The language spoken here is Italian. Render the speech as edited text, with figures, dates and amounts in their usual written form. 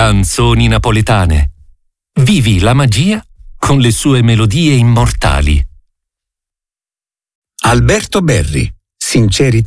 Canzoni napoletane. Vivi la magia con le sue melodie immortali. Alberto Berri, sincerità